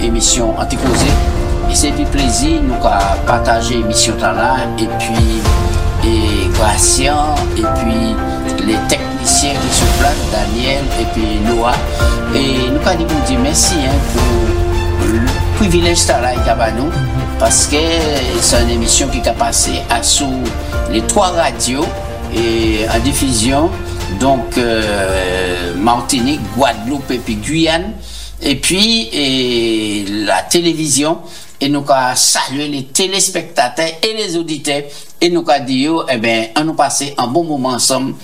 émission Anticausé. Et c'est du plaisir nous à partager l'émission là et puis Gracien et puis les techniciens qui sont place, Daniel et puis Noah. Et nous avons dit merci pour le privilège là et nous parce que c'est une émission qui a passé à sous les 3 radios et en diffusion. Donc, Martinique, Guadeloupe et puis Guyane. Et puis, la télévision. Et nous avons salué les téléspectateurs et les auditeurs. Et nous avons dit, eh bien, on nous passé un bon moment ensemble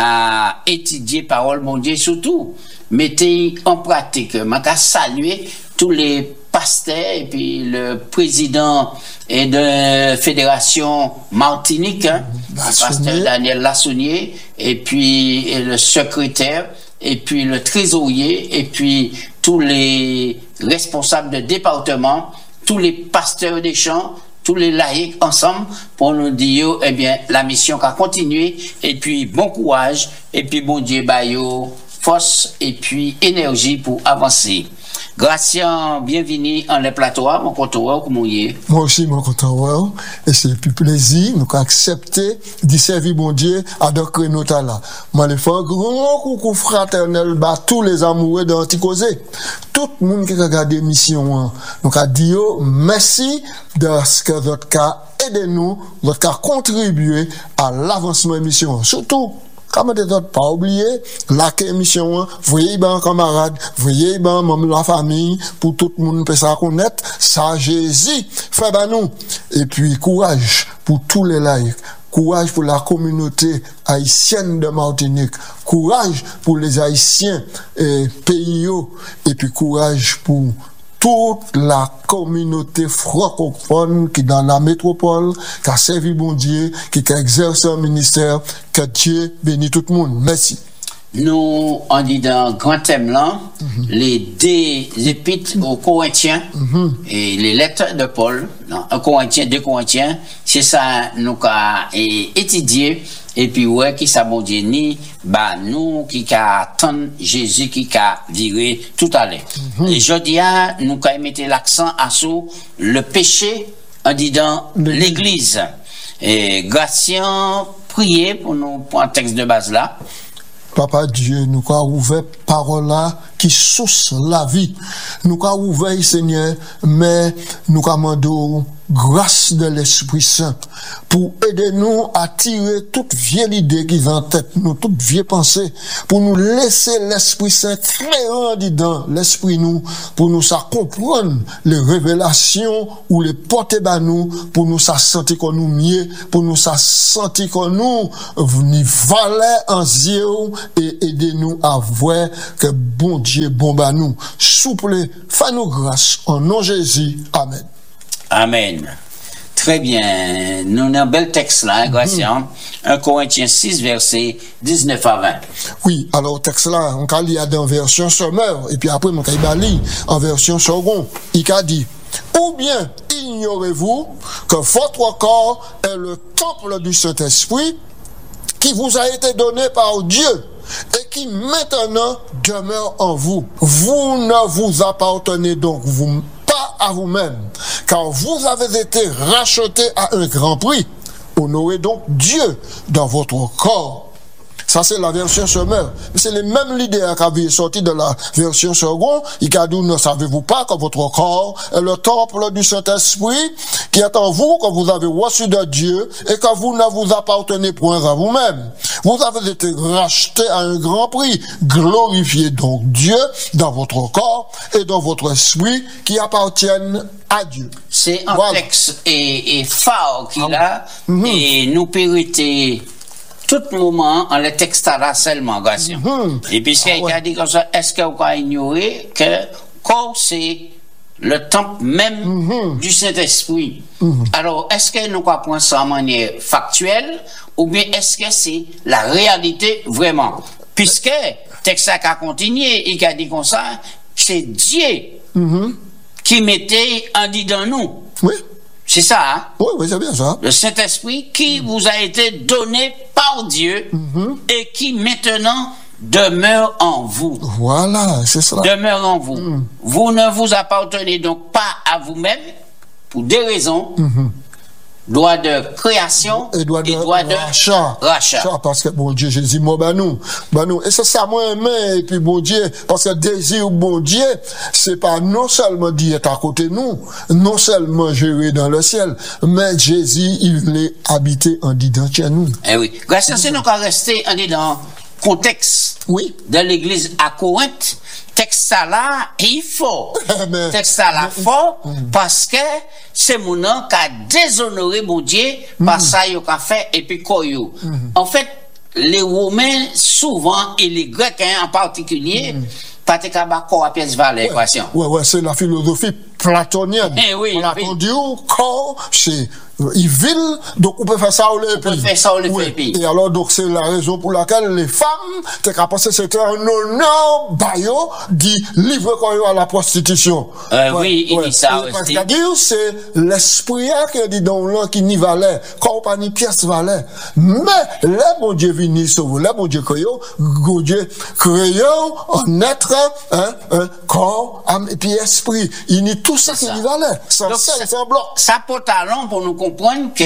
à étudier parole, mon Dieu, surtout, mettez en pratique. Je vais saluer tous les pasteurs et puis le président et de fédération Martinique, le pasteur Daniel Lassonnier, et puis le secrétaire, et puis le trésorier, et puis tous les responsables de département, tous les pasteurs des champs, tous les laïcs ensemble pour nous dire, eh bien, la mission va continuer, et puis bon courage, et puis bon Dieu, bayo, force, et puis énergie pour avancer. Gracien, bienvenue en le plateau, mon content, comment y est? Moi aussi, mon content, et c'est le plus plaisir, nous accepter d'y servir mon Dieu à deux créneaux là. Moi, les frères, grand coucou fraternel, tous les amoureux d'Anticausé. Tout le monde qui regarde l'émission, nous a dit, merci de ce que votre cas aidez-nous, votre cas contribuer à l'avancement de l'émission. Surtout, comme des autres, pas oublier, la émission, voyez ben camarades, voyez ben membre de la famille, pour tout le monde peut ça connaître, ça Jésus, fait ben nous. Et puis, courage pour tous les laïcs, courage pour la communauté haïtienne de Martinique, courage pour les haïtiens et pays, et puis courage pour toute la communauté francophone qui dans la métropole, qui a servi bon Dieu, qui a exercé un ministère, que Dieu bénisse tout le monde. Merci. Nous, on dit dans le grand thème là, les deux épîtres aux Corinthiens et les lettres de Paul, un Corinthien, 2 Corinthiens, c'est ça nous avons étudié. Et puis, ouais, qui ça bon Dieu ni, bah, nous, qui attend Jésus, qui a viré tout à l'heure. Et je dis, nous, quand mettre l'accent à sur le péché, en disant l'église. Et Gratien, priez pour nous, pour un texte de base là. Papa Dieu, nous avons ouvert parole là qui source la vie. Nous avons ouvert, Seigneur, mais nous avons demandé grâce de l'Esprit Saint pour aider nous à tirer toute vieille idée qui vient en tête, nous, toute vieille pensée, pour nous laisser l'Esprit Saint créant dedans l'Esprit nous, pour nous ça comprendre les révélations ou les porter bas nous, pour nous ça sentir qu'on nous mieux, pour nous ça sentir qu'on nous valet en yeux et aider nous à voir que bon Dieu bon bas nous. Souple, fais-nous grâce en nom de Jésus. Amen. Amen. Très bien. Nous avons un bel texte là, Gracien. 1 Corinthiens 6, verset 19 à 20. Oui, alors, texte là, on a lu dans version sommaire, et puis après, on a lu en version seconde. Il a dit, ou bien ignorez-vous que votre corps est le temple du Saint-Esprit qui vous a été donné par Dieu et qui maintenant demeure en vous. Vous ne vous appartenez donc pas à vous-même, car vous avez été rachetés à un grand prix. Honorez donc Dieu dans votre corps. Ça, c'est la version sommaire. C'est les mêmes idées qui avaient sorti de la version seconde. Il a dit, ne savez-vous pas que votre corps est le temple du Saint-Esprit qui est en vous, que vous avez reçu de Dieu et que vous ne vous appartenez point à vous-même. Vous avez été rachetés à un grand prix. Glorifiez donc Dieu dans votre corps et dans votre esprit qui appartiennent à Dieu. C'est un texte et phare qu'il a et nous périter tout moment en le texte là seulement, Gracien. Et puis, il a dit comme ça, est-ce que vous avez ignoré que corps c'est le temple même du Saint-Esprit? Alors, est-ce que nous avons ça en manière factuelle ou bien est-ce que c'est la réalité vraiment? Puisque, texte a continué, il a dit comme ça, c'est Dieu qui mettait en dit dans nous. Oui. C'est ça, hein? Oui, c'est bien ça. Le Saint-Esprit qui vous a été donné par Dieu et qui maintenant demeure en vous. Voilà, c'est ça. Demeure en vous. Vous ne vous appartenez donc pas à vous-même pour des raisons. Droit de création et droit de rachat. Parce que bon Dieu, Jésus, moi, nous. Et c'est ça, moi, et puis bon Dieu, parce que désir, bon Dieu, c'est pas non seulement d'y être à côté de nous, non seulement gérer dans le ciel, mais Jésus, il voulait habiter en dedans chez nous. Eh oui. Grâce à ça, nous allons rester en dedans contexte de l'église à Corinthe. Texte ça là, il faut. Texte ça là fort parce que c'est mon nom qui a déshonoré mon Dieu par ça il a fait et puis koyo. En fait, les Romains souvent et les Grecs en particulier pas te kabako à pièce valeur équation. Ouais, c'est la philosophie platonienne. Platon dit corps c'est evil, donc on peut faire ça ou le pays. Et alors donc c'est la raison pour laquelle les femmes t'es qu'à penser c'était un honneur bayo dit livre quoi à la prostitution. Il dit ça aussi. C'est-à-dire c'est l'esprit qui dit dans l'un qui n'y valait, corps pas ni pièce valait. Mais les bon Dieu vini sauver, les bon Dieu créant un être, un corps, âme et puis esprit. Il nie tout ça qui n'y valait. Sans bloc. Ça porte talent pour nous comprendre que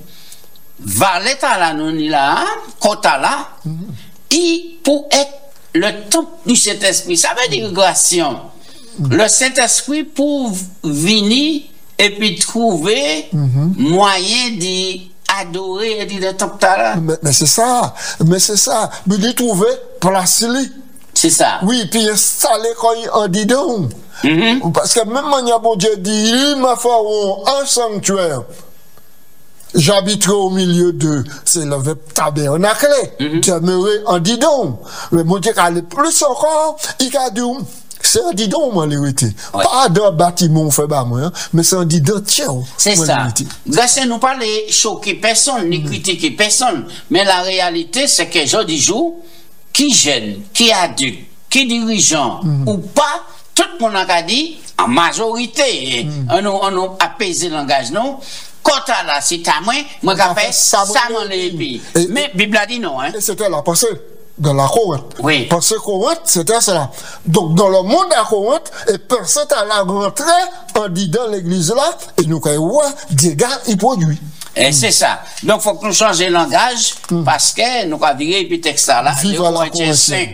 valet à la non là, quota là, il pour être le temple du Saint-Esprit. Ça veut dire grâtion. Le Saint-Esprit pour venir et puis trouver moyen d'adorer et de temple là. Mais c'est ça. Mais de trouver place li. C'est ça. Oui, puis installer quand en dedans. Parce que même quand bon Dieu dit, il m'a fait un sanctuaire. J'habiterai au milieu d'eux. C'est le tabernacle. Demeurer en dedans. Mais mon Dieu, allait plus encore, il a dit, c'est un dedans, moi, l'hérité. Pas d'un bâtiment, fait bas, moi, mais c'est un dedans, tiens. C'est ça. Grâce à nous parler, choquer personne, ni critiquer personne. Mais la réalité, c'est que jour du jour, qui jeune, qui adulte, qui dirigeant, ou pas, tout le monde a dit, en majorité, on a apaisé le langage, non? Quand là, c'est à moi qui fait ça, mon pays. Mais Bible a dit non, hein? Et c'était la pensée de la Corinthe. Oui. Parce que Corinthe, c'était cela. Donc, dans le monde à Corinthe, et personne à la rentrée, on dit dans l'église là, et nous, des gars, ils produisent. Et c'est ça. Donc, faut que nous changions le langage, parce que nous avons viré le texte là, le Corinthiens 5,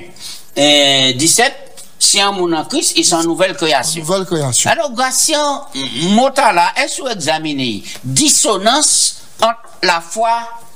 17, si un monde en Christ, ils sont en nouvelle création. Alors, Gratien, Motala, est-ce que vous examinez dissonance entre la foi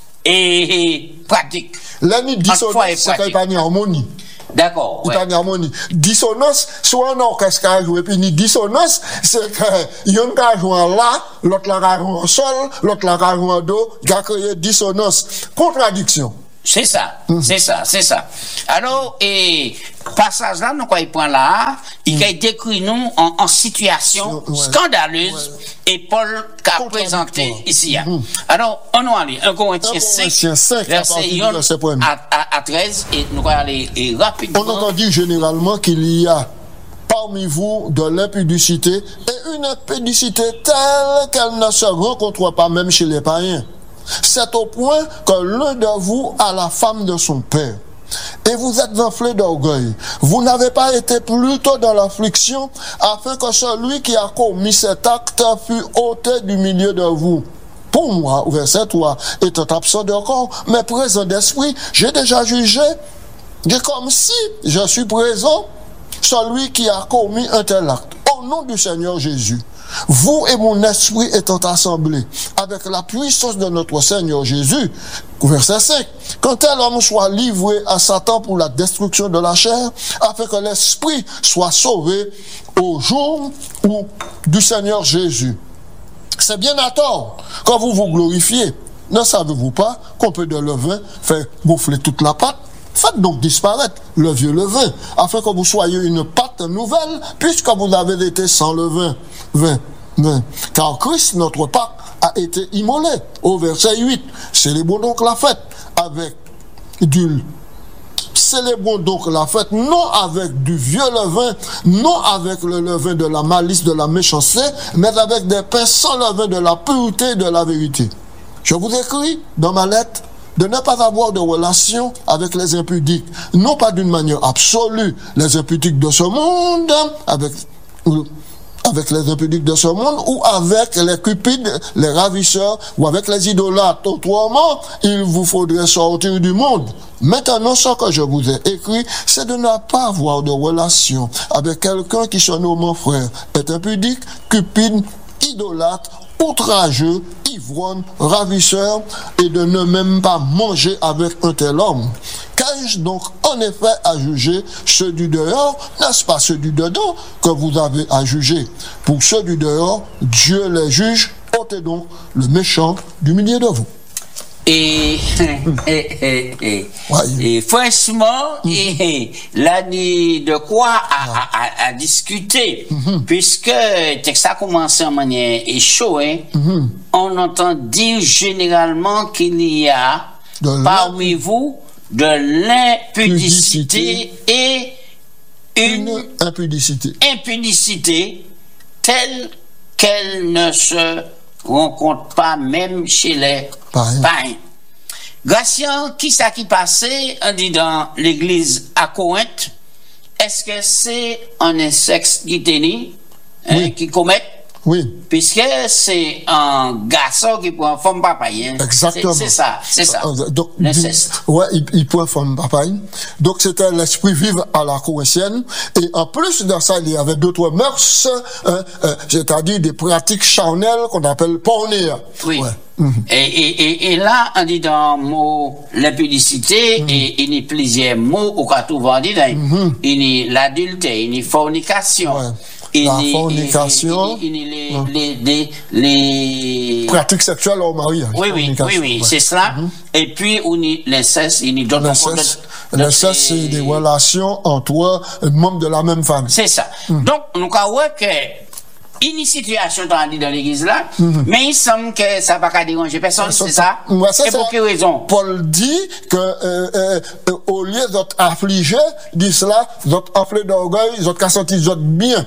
et pratique? L'année dissonance, c'est pas une harmonie. D'accord. Il n'y a pas harmonie. Dissonance, soit un orchestre qui a joué, puis ni dissonance, c'est que y'en a joué là, l'autre a joué en sol, l'autre a joué en do, il a créé dissonance. Contradiction. C'est ça, c'est ça. Alors, et passage là, nous quoi il prend là, il a décrit nous en situation scandaleuse et Paul qu'a présenté ici. Alors, on va aller 1 Corinthiens 5, verset 1 à 13 et nous allons aller rapidement. On entend dire généralement qu'il y a parmi vous de l'impudicité et une impudicité telle qu'elle ne se rencontre pas même chez les païens. C'est au point que l'un de vous a la femme de son père. Et vous êtes enflé d'orgueil. Vous n'avez pas été plutôt dans l'affliction, afin que celui qui a commis cet acte fût ôté du milieu de vous. Pour moi, verset 3, étant absent de corps, mais présent d'esprit, j'ai déjà jugé, comme si je suis présent, celui qui a commis un tel acte. Au nom du Seigneur Jésus, vous et mon esprit étant assemblés avec la puissance de notre Seigneur Jésus, verset 5, quand tel homme soit livré à Satan pour la destruction de la chair, afin que l'esprit soit sauvé au jour du Seigneur Jésus. C'est bien à tort quand vous vous glorifiez. Ne savez-vous pas qu'on peut de levain faire gonfler toute la pâte? Faites donc disparaître le vieux levain, afin que vous soyez une pâte nouvelle, puisque vous avez été sans levain. Car Christ, notre Pâque, a été immolé. Au verset 8, célébrons donc la fête avec célébrons donc la fête, non avec du vieux levain, non avec le levain de la malice, de la méchanceté, mais avec des pains sans levain de la pureté et de la vérité. Je vous écris dans ma lettre de ne pas avoir de relation avec les impudiques, non pas d'une manière absolue, les impudiques de ce monde, avec les impudiques de ce monde, ou avec les cupides, les ravisseurs, ou avec les idolâtres. Autrement, il vous faudrait sortir du monde. Maintenant, ce que je vous ai écrit, c'est de ne pas avoir de relation avec quelqu'un qui se nomme frère, est impudique, cupide, idolâtre, outrageux, ivrogne, ravisseur, et de ne même pas manger avec un tel homme. Qu'ai-je donc en effet à juger ceux du dehors? N'est-ce pas ceux du dedans que vous avez à juger? Pour ceux du dehors, Dieu les juge. Ôtez donc le méchant du milieu de vous. Et franchement, l'année de quoi à discuter, puisque ça a commencé en manière échouée, on entend dire généralement qu'il y a parmi vous de l'impudicité et une impudicité telle qu'elle ne se rencontre pas même chez les païens. Gratien, qui ça qui passait, on dit dans l'église à Corinthe, est-ce que c'est un insecte qui tenait, qui commet? Oui. Puisque c'est un garçon qui prend forme papaye. Exactement. C'est ça. Donc, l'inceste. Ouais, il prend forme papaye. Donc, c'était l'esprit vivre à la corinthienne. Et en plus de ça, il y avait d'autres mœurs, c'est-à-dire des pratiques charnelles qu'on appelle pornéa. Oui. Ouais. Et là, on dit dans le mot l'impudicité, et il y a plusieurs mots au cas où on dit, il y a l'adultère, il y a fornication. Ouais. La fornication, les pratiques sexuelles au mariage. Oui, c'est cela. Et puis, on y l'inceste, il y a d'autres. L'inceste, c'est des relations entre membres de la même famille. C'est ça. Donc, nous avons vu que une situation dans l'église là, mais il semble que ça va pas déranger personne, c'est ça? Et pour quelle raison? Paul dit que, au lieu d'être affligé, dit cela, d'être enflé d'orgueil, d'être senti bien.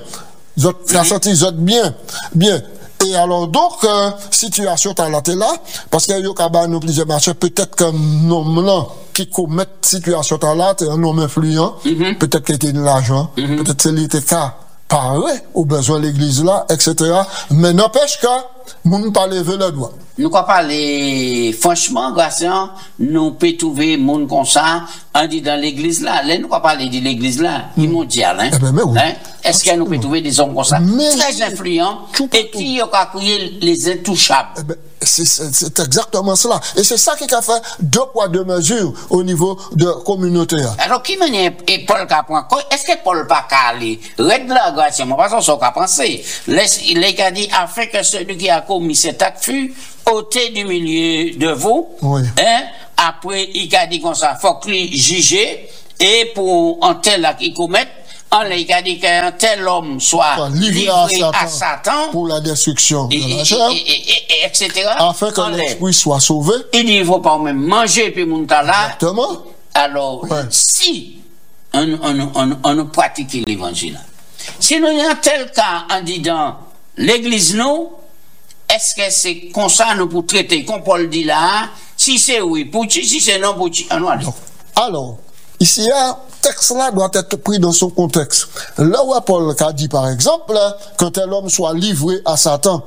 Bien. Et alors, donc, situation t'as là, parce qu'il y a nous plusieurs marchés, peut-être qu'un homme là, qui commet situation t'as là, t'es un homme influent, peut-être qu'il était de l'argent, peut-être qu'il était cas, parler aux besoins de l'église là, etc. Mais n'empêche que, nous pas lever le doigt. Nous pas parler, franchement, Gratien, nous peut trouver monde comme ça, on dit dans l'église là, là, nous pas parler de l'église là, mondial, hein. Est-ce que nous peut trouver des hommes comme ça, très influents, et qui ont crié les intouchables? C'est exactement cela. Et c'est ça qui a fait 2 poids 2 mesures au niveau de communautaire. Alors, qui manière et Paul Capran? Est-ce que Paul pas calé? Règle la Gratien, moi, pas ça qu'a pensé. Il a dit, afin que celui qui a commis cet acte fût ôté du milieu de vous. Oui. Après, il a dit comme ça, faut qu'il juge, et pour un tel qui commet, il a dit qu'un tel homme soit livré à Satan pour la destruction de la chair, etc. Afin que l'esprit soit sauvé. Il dit, il ne faut pas même manger puis monter là. Exactement. Alors, si on pratique l'évangile, si nous avons un tel cas en disant l'église nous, est-ce que c'est comme ça nous pour traiter, comme Paul dit là, si c'est oui, pour qui, si c'est non, pour qui, alors, ici, texte là doit être pris dans son contexte. Là où Paul a dit par exemple que tel homme soit livré à Satan.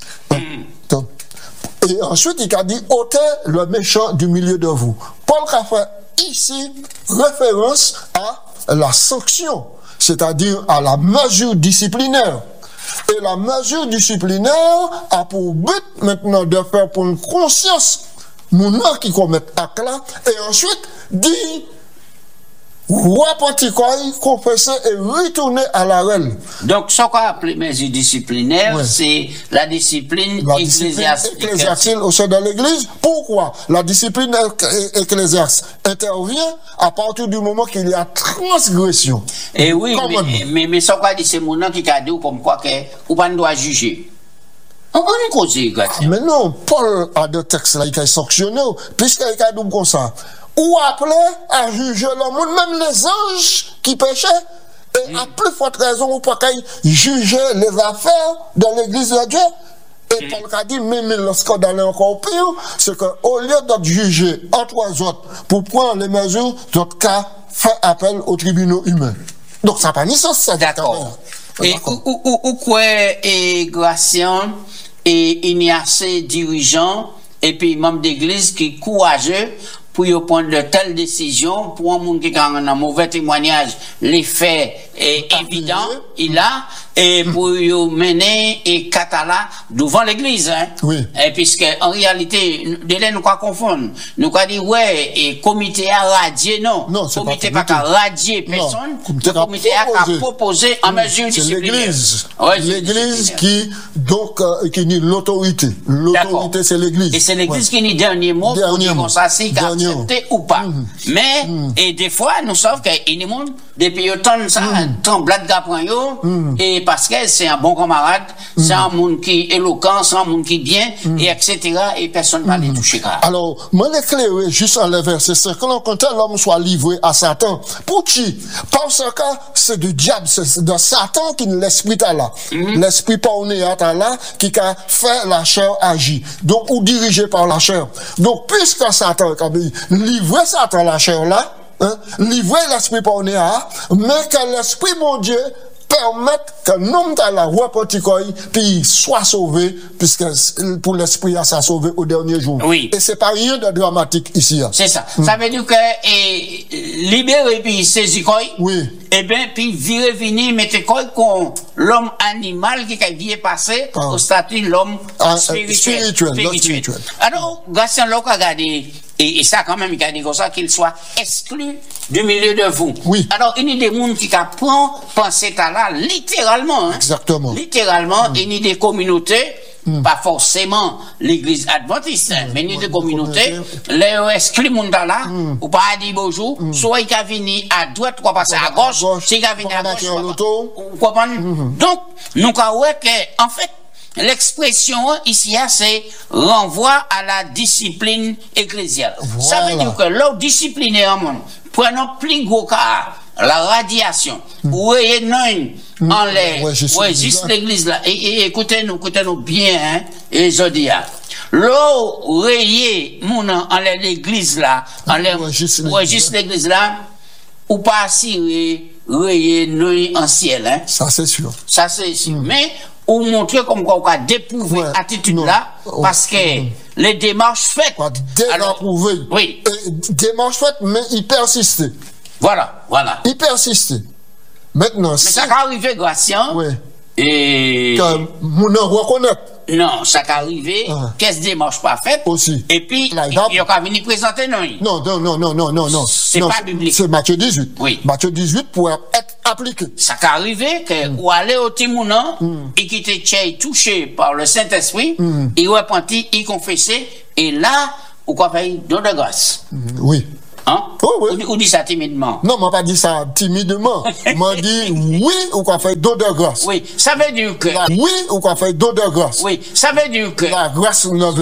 Et ensuite il a dit ôtez le méchant du milieu de vous. Paul a fait ici référence à la sanction, c'est-à-dire à la mesure disciplinaire. Et la mesure disciplinaire a pour but maintenant de faire pour une conscience mon qui commet acte là, et ensuite dit repentir, confesser et retourner à la reine. Donc, ce qu'on appelle mesure disciplinaire, c'est la discipline ecclésiastique au sein de l'église. Pourquoi? La discipline ecclésiastique intervient à partir du moment qu'il y a transgression. Et oui, mais ce qu'on dit, c'est mon nom qui a dit comme quoi que, ou pas doit juger. On est causé, mais non, Paul a deux textes là, il a sanctionné, puisqu'il a dit comme ça. Ou appelé à juger le monde, même les anges qui péchaient, et à plus forte raison, ou pas qu'ils juger les affaires de l'église de Dieu, Et Paul a dit, même le scandale est encore pire, c'est qu'au lieu d'être jugé en trois autres pour prendre les mesures, d'autres cas fait appel aux tribunaux humains. Donc ça n'a pas ni sens, ça. D'accord. Et où quoi et Gratien et il y a ces dirigeants et puis membres d'église qui courageux pour prendre de telles décisions pour un monde qui a un mauvais témoignage, les faits est évident, il a, et pour mener et Catala devant l'église, hein. Oui. Et puisque, en réalité, délai nous pas confondre. Nous pas dire, ouais, et comité a radié, non. Non, c'est comité pas pas qu'à radier personne. Le comité a proposé en mesure disciplinaire. L'église. Ouais, l'église qui, donc, qui nie l'autorité. L'autorité, c'est l'église. Et c'est l'église qui nie dernier mot pour dire qu'on s'assied qu'à accepter ou pas. Mais, et des fois, nous savons qu'il y a des monde, depuis autant de ça, tremblade d'apprendre, et parce que c'est un bon camarade, c'est un monde qui est éloquent, c'est un monde qui est bien, et etc., et personne ne va les toucher. Alors, moi, l'éclairer juste en le verset 5, quand l'homme soit livré à Satan, pour qui? Parce que c'est du diable, c'est de Satan qui ne l'esprit à là. L'esprit pas on est à là, qui a fait la chair agir. Donc, ou dirigé par la chair. Donc, puisque Satan a livré Satan la chair là, hein, livrer l'esprit pour on est à, mais que l'esprit, mon Dieu, permettre que l'homme à la repenti puis soit sauvé, puisque pour l'esprit à ça sauvé au dernier jour. Oui. Et c'est pas rien de dramatique ici. Hein. C'est ça. Ça veut dire que libérer puis saisir quoi. Oui. Et bien puis virer venir mettre quoi qu'on l'homme animal qui vient passer au statut l'homme spirituel. Alors, grâce à l'homme regardez et ça quand même il a dit comme ça qu'il soit exclu du milieu de vous. Oui. Alors il y a des gens qui prennent penser à là littéralement. Hein. Exactement. Littéralement, il y a des communautés. Pas forcément l'église adventiste, mais ni des communautés, les exclus monde là, ou pas dire bonjour, soit il a venu à droite, ou passer à gauche, s'il il a venu à gauche, ou comprendre. Donc, nous avons que, en fait, l'expression ici, c'est renvoi à la discipline ecclésiale. Voilà. Ça veut dire que l'autre discipline est en monde. Prenons plus gros cas, la radiation, ou en juste l'église là. Et écoutez-nous bien, hein, et je dis, l'eau rayé, mon en l'église là, en juste l'église là, ou pas assurer, rayé, nous en ciel, hein. Ça c'est sûr. Ça c'est sûr. Mais, ou montrer comme quoi on a déprouvé attitude là, parce que les démarches faites. Alors, oui. Démarches faites, mais il persiste. Voilà. Il persiste. Maintenant, mais ça va arriver, Gratien. Oui. Et. Que mon reconnaître. Non, ça va arriver. Qu'est-ce démarche pas faite. Aussi. Et puis, il y a venir présenter, non. Non. C'est pas biblique. C'est Matthieu 18. Oui. Matthieu 18 pour être appliqué. Ça va arriver que, ou aller au Timounan, et qui était touché par le Saint-Esprit, il repentit, il confessait, et là, ou quoi faire don de grâce. Oui. Hein? Oh, oui. Ou dit ça timidement? Non, m'a pas dit ça timidement. M'a dit oui, ou quoi faire don de grâce. Oui, ça veut dire que. Oui, ou quoi faire don de grâce. Oui, ça veut dire que. La grâce ne veut